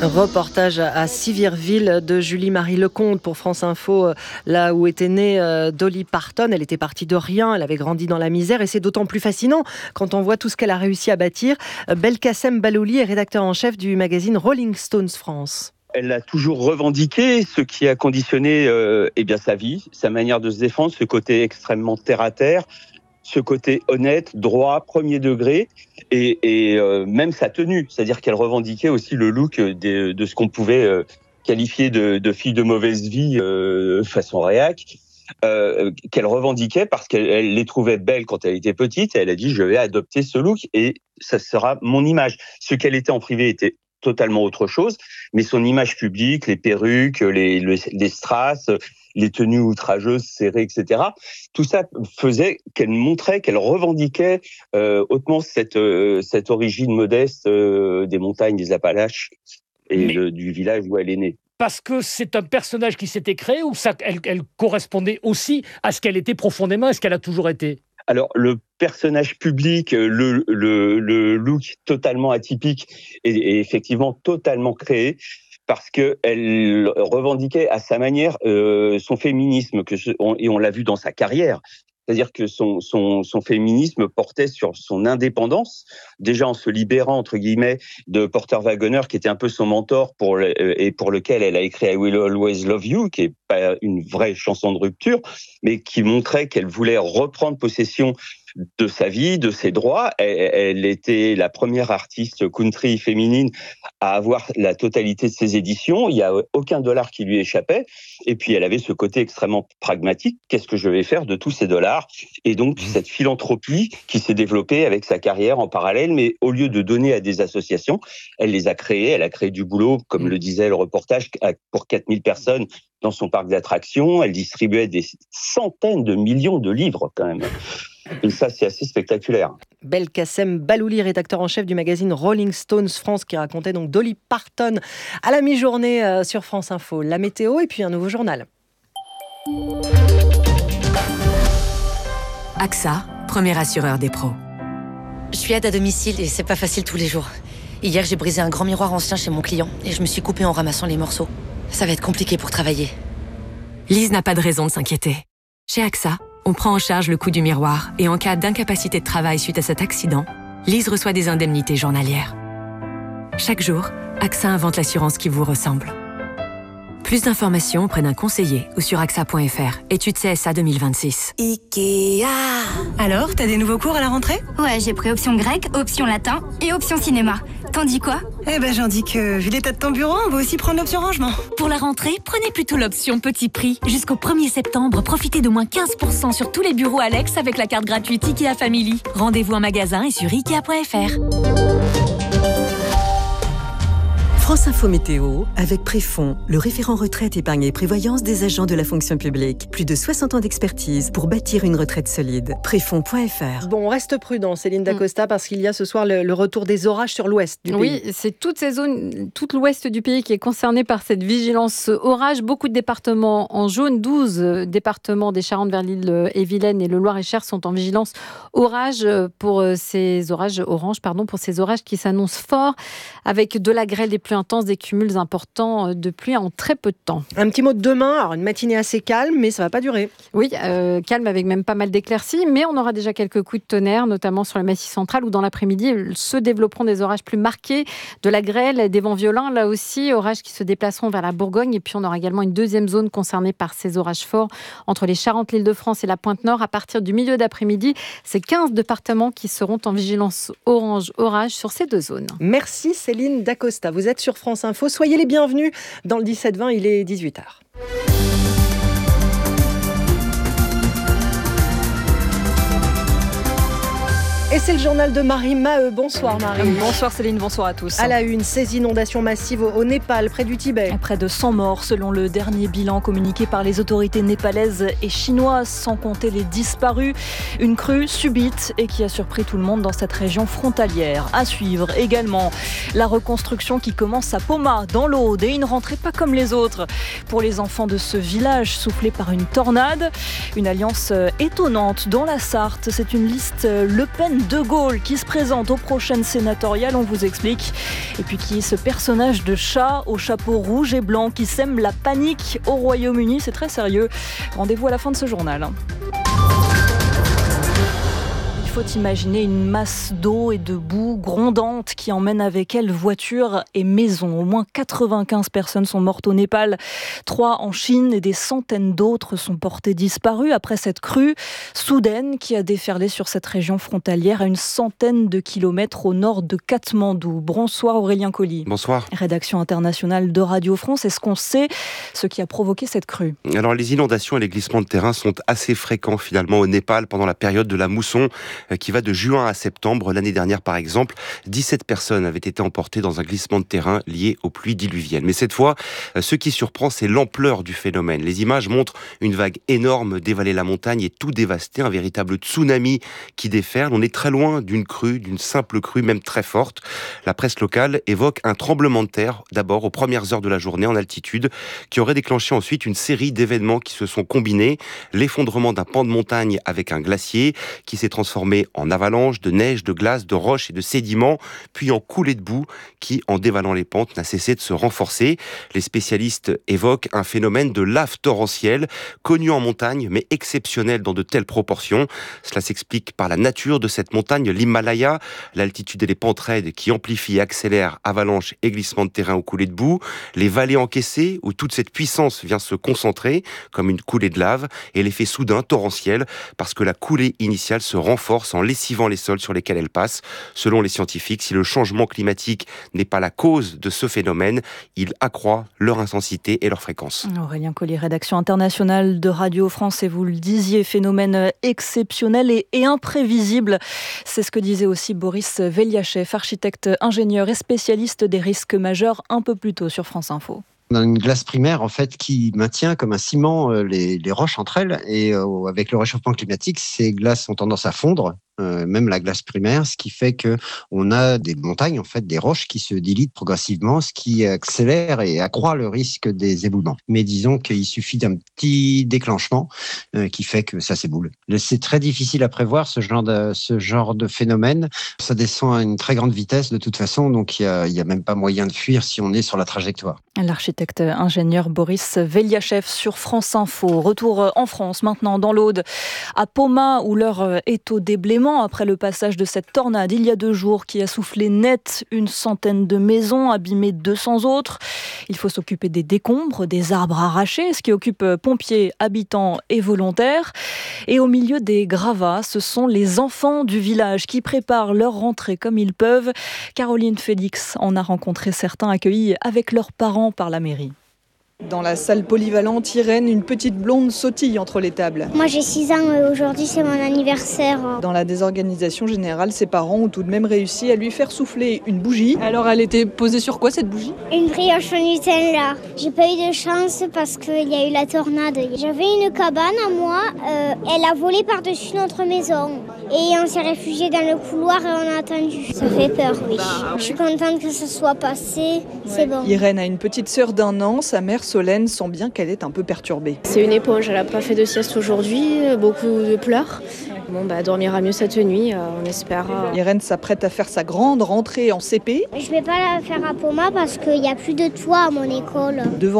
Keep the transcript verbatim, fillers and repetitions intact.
Reportage à Sivireville de Julie-Marie Lecomte pour France Info, là où était née Dolly Parton. Elle était partie de rien, elle avait grandi dans la misère et c'est d'autant plus fascinant quand on voit tout ce qu'elle a réussi à bâtir. Belkacem Balouli est rédacteur en chef du magazine Rolling Stones France. Elle a toujours revendiqué ce qui a conditionné euh, eh bien, sa vie, sa manière de se défendre, ce côté extrêmement terre-à-terre, ce côté honnête, droit, premier degré, et, et euh, même sa tenue. C'est-à-dire qu'elle revendiquait aussi le look de, de ce qu'on pouvait euh, qualifier de, de fille de mauvaise vie euh, façon réac, euh, qu'elle revendiquait parce qu'elle elle les trouvait belles quand elle était petite, et elle a dit « je vais adopter ce look et ça sera mon image ». Ce qu'elle était en privé était totalement autre chose, mais son image publique, les perruques, les, les, les strass, les tenues outrageuses, serrées, et cetera, tout ça faisait qu'elle montrait, qu'elle revendiquait euh, hautement cette, euh, cette origine modeste euh, des montagnes, des Appalaches et mais... le, du village où elle est née. Parce que c'est un personnage qui s'était créé ou ça, elle, elle correspondait aussi à ce qu'elle était profondément, à ce qu'elle a toujours été ? Alors, le personnage public, le, le, le look totalement atypique est, est effectivement totalement créé parce qu'elle revendiquait à sa manière euh, son féminisme, que ce, on, et on l'a vu dans sa carrière. C'est-à-dire que son, son, son féminisme portait sur son indépendance, déjà en se libérant, entre guillemets, de Porter Wagoner, qui était un peu son mentor pour le, et pour lequel elle a écrit I Will Always Love You, qui est pas une vraie chanson de rupture, mais qui montrait qu'elle voulait reprendre possession de sa vie, de ses droits. Elle, elle était la première artiste country féminine à avoir la totalité de ses éditions. Il n'y a aucun dollar qui lui échappait. Et puis, elle avait ce côté extrêmement pragmatique. Qu'est-ce que je vais faire de tous ces dollars ? Et donc, cette philanthropie qui s'est développée avec sa carrière en parallèle, mais au lieu de donner à des associations, elle les a créées. Elle a créé du boulot, comme le disait le reportage, pour quatre mille personnes dans son parc d'attractions. Elle distribuait des centaines de millions de livres, quand même. Et ça, c'est assez spectaculaire. Belkacem Balouli, rédacteur en chef du magazine Rolling Stones France, qui racontait donc Dolly Parton à la mi-journée euh, sur France Info. La météo et puis un nouveau journal. A X A, premier assureur des pros. Je suis aide à domicile et c'est pas facile tous les jours. Hier, j'ai brisé un grand miroir ancien chez mon client et je me suis coupée en ramassant les morceaux. Ça va être compliqué pour travailler. Lise n'a pas de raison de s'inquiéter. Chez A X A, on prend en charge le coût du miroir et en cas d'incapacité de travail suite à cet accident, Lise reçoit des indemnités journalières. Chaque jour, A X A invente l'assurance qui vous ressemble. Plus d'informations auprès d'un conseiller ou sur A X A point F R. Étude C S A deux mille vingt-six. Ikea. Alors, t'as des nouveaux cours à la rentrée ? Ouais, j'ai pris option grec, option latin et option cinéma. T'en dis quoi ? Eh ben, j'en dis que, vu l'état de ton bureau, on va aussi prendre l'option rangement. Pour la rentrée, prenez plutôt l'option petit prix. Jusqu'au premier septembre, profitez d'au moins quinze pour cent sur tous les bureaux Alex avec la carte gratuite Ikea Family. Rendez-vous en magasin et sur Ikea point F R. France Info Météo, avec Préfond, le référent retraite, épargne et prévoyance des agents de la fonction publique. Plus de soixante ans d'expertise pour bâtir une retraite solide. Préfond point F R. Bon, on reste prudent, Céline Dacosta, parce qu'il y a ce soir le, le retour des orages sur l'ouest du oui, pays. Oui, c'est toute ces zones, tout l'ouest du pays qui est concerné par cette vigilance orage. Beaucoup de départements en jaune, douze départements des Charentes-Belle-Île-et-Vilaine et le Loir-et-Cher sont en vigilance orage pour ces orages orange, pardon, pour ces orages qui s'annoncent forts, avec de la grêle, des pluies intenses, des cumuls importants de pluie en très peu de temps. Un petit mot de demain, alors une matinée assez calme, mais ça ne va pas durer. Oui, euh, calme avec même pas mal d'éclaircies, mais on aura déjà quelques coups de tonnerre, notamment sur le Massif central, où dans l'après-midi se développeront des orages plus marqués, de la grêle, des vents violents, là aussi, orages qui se déplaceront vers la Bourgogne, et puis on aura également une deuxième zone concernée par ces orages forts entre les Charentes, l'Île-de-France et la Pointe-Nord. À partir du milieu d'après-midi, c'est quinze départements qui seront en vigilance orange orage sur ces deux zones. Merci Céline Dacosta, vous êtes sur France Info. Soyez les bienvenus dans le dix-sept vingt, il est dix-huit heures. Et c'est le journal de Marie Maheu. Bonsoir Marie. Bonsoir Céline, bonsoir à tous. À la une, ces inondations massives au Népal, près du Tibet. Près de cent morts selon le dernier bilan communiqué par les autorités népalaises et chinoises, sans compter les disparus. Une crue subite et qui a surpris tout le monde dans cette région frontalière. À suivre également la reconstruction qui commence à Poma, dans l'Aude, et une rentrée pas comme les autres pour les enfants de ce village soufflé par une tornade. Une alliance étonnante dans la Sarthe. C'est une liste Le Pen Anne de Gaulle qui se présente aux prochaines sénatoriales, on vous explique. Et puis qui est ce personnage de chat au chapeau rouge et blanc qui sème la panique au Royaume-Uni. C'est très sérieux. Rendez-vous à la fin de ce journal. Il faut imaginer une masse d'eau et de boue grondante qui emmène avec elle voitures et maisons. Au moins quatre-vingt-quinze personnes sont mortes au Népal, trois en Chine et des centaines d'autres sont portées disparues après cette crue soudaine qui a déferlé sur cette région frontalière à une centaine de kilomètres au nord de Katmandou. Bonsoir Aurélien Colli. Bonsoir. Rédaction internationale de Radio France. Est-ce qu'on sait ce qui a provoqué cette crue ? Alors les inondations et les glissements de terrain sont assez fréquents finalement au Népal pendant la période de la mousson qui va de juin à septembre. L'année dernière, par exemple, dix-sept personnes avaient été emportées dans un glissement de terrain lié aux pluies diluviennes. Mais cette fois, ce qui surprend, c'est l'ampleur du phénomène. Les images montrent une vague énorme dévaler la montagne et tout dévaster, un véritable tsunami qui déferle. On est très loin d'une crue, d'une simple crue, même très forte. La presse locale évoque un tremblement de terre, d'abord aux premières heures de la journée en altitude, qui aurait déclenché ensuite une série d'événements qui se sont combinés. L'effondrement d'un pan de montagne avec un glacier qui s'est transformé en avalanche, de neige, de glace, de roches et de sédiments, puis en coulée de boue qui, en dévalant les pentes, n'a cessé de se renforcer. Les spécialistes évoquent un phénomène de lave torrentielle, connu en montagne, mais exceptionnel dans de telles proportions. Cela s'explique par la nature de cette montagne, l'Himalaya, l'altitude et les pentes raides qui amplifient et accélèrent avalanches et glissements de terrain ou coulées de boue, les vallées encaissées où toute cette puissance vient se concentrer comme une coulée de lave, et l'effet soudain torrentiel parce que la coulée initiale se renforce en lessivant les sols sur lesquels elle passe. Selon les scientifiques, si le changement climatique n'est pas la cause de ce phénomène, il accroît leur intensité et leur fréquence. Aurélien Colli, rédaction internationale de Radio France, et vous le disiez, phénomène exceptionnel et, et imprévisible. C'est ce que disait aussi Boris Veliachev, architecte, ingénieur et spécialiste des risques majeurs, un peu plus tôt sur France Info. On a une glace primaire en fait qui maintient comme un ciment les, les roches entre elles, et euh, avec le réchauffement climatique, ces glaces ont tendance à fondre, euh, même la glace primaire, ce qui fait que on a des montagnes en fait, des roches qui se diluent progressivement, ce qui accélère et accroît le risque des éboulements. Mais disons qu'il suffit d'un petit déclenchement euh, qui fait que ça s'éboule. C'est très difficile à prévoir ce genre de ce genre de phénomène. Ça descend à une très grande vitesse de toute façon, donc il y a, il y a même pas moyen de fuir si on est sur la trajectoire. L'architecte ingénieur Boris Veliachev sur France Info. Retour en France maintenant, dans l'Aude, à Poma, où l'heure est au déblaiement après le passage de cette tornade il y a deux jours qui a soufflé net une centaine de maisons, abîmé deux cents autres. Il faut s'occuper des décombres, des arbres arrachés, ce qui occupe pompiers, habitants et volontaires. Et au milieu des gravats, ce sont les enfants du village qui préparent leur rentrée comme ils peuvent. Caroline Félix en a rencontré certains accueillis avec leurs parents par la mairie. Dans la salle polyvalente, Irène, une petite blonde, sautille entre les tables. Moi j'ai six ans et aujourd'hui c'est mon anniversaire. Dans la désorganisation générale, ses parents ont tout de même réussi à lui faire souffler une bougie. Alors elle était posée sur quoi cette bougie ? Une brioche au Nutella. J'ai pas eu de chance parce qu'il y a eu la tornade. J'avais une cabane à moi, euh, elle a volé par-dessus notre maison. Et on s'est réfugié dans le couloir et on a attendu. Ça fait peur, oui. Bah, oui. Je suis contente que ça soit passé, ouais. C'est bon. Irène a une petite sœur d'un an, sa mère Solène sent bien qu'elle est un peu perturbée. C'est une éponge, elle n'a pas fait de sieste aujourd'hui, beaucoup de pleurs. Bon, bah, elle dormira mieux cette nuit, euh, on espère. Euh... Irène s'apprête à faire sa grande rentrée en C P. Je vais pas la faire à Poma parce qu'il n'y a plus de toit à mon école. Devant